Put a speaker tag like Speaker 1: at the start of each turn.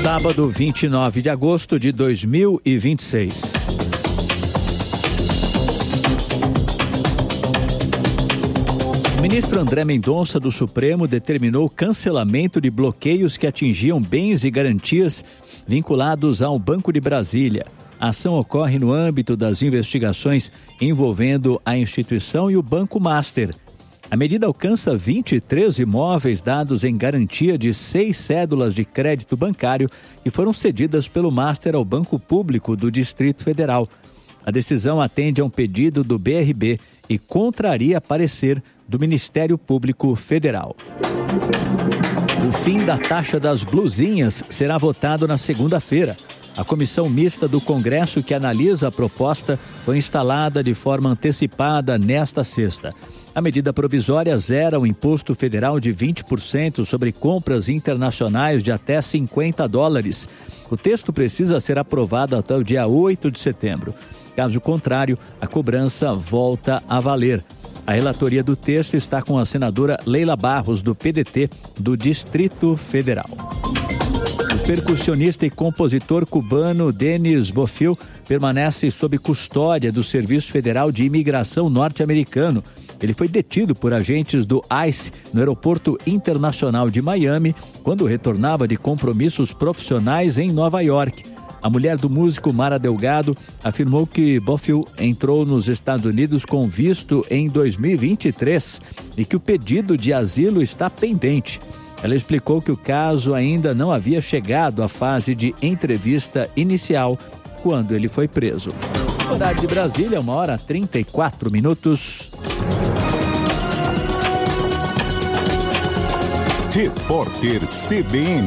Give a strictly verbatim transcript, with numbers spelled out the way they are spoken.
Speaker 1: Sábado, vinte e nove de agosto de dois mil e vinte e seis. O ministro André Mendonça do Supremo determinou o cancelamento de bloqueios que atingiam bens e garantias vinculados ao Banco de Brasília. A ação ocorre no âmbito das investigações envolvendo a instituição e o Banco Master. A medida alcança vinte e três imóveis dados em garantia de seis cédulas de crédito bancário que foram cedidas pelo Master ao Banco Público do Distrito Federal. A decisão atende a um pedido do B R B e contraria parecer do Ministério Público Federal. O fim da taxa das blusinhas será votado na segunda-feira. A comissão mista do Congresso que analisa a proposta foi instalada de forma antecipada nesta sexta. A medida provisória zera o imposto federal de vinte por cento sobre compras internacionais de até cinquenta dólares. O texto precisa ser aprovado até o dia oito de setembro. Caso contrário, a cobrança volta a valer. A relatoria do texto está com a senadora Leila Barros, do P D T, do Distrito Federal. O percussionista e compositor cubano Denis Bofil permanece sob custódia do Serviço Federal de Imigração norte-americano. Ele foi detido por agentes do ICE no Aeroporto Internacional de Miami, quando retornava de compromissos profissionais em Nova York. A mulher do músico Mara Delgado afirmou que Bofil entrou nos Estados Unidos com visto em dois mil e vinte e três e que o pedido de asilo está pendente. Ela explicou que o caso ainda não havia chegado à fase de entrevista inicial quando ele foi preso. O horário de Brasília, uma hora e trinta e quatro minutos.
Speaker 2: Repórter C B N.